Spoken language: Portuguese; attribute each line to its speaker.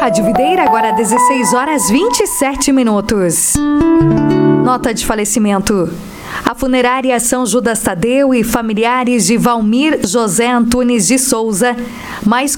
Speaker 1: Rádio Videira, agora 16 horas 27 minutos. Nota de falecimento. A funerária São Judas Tadeu e familiares de Valmir José Antunes de Souza, mais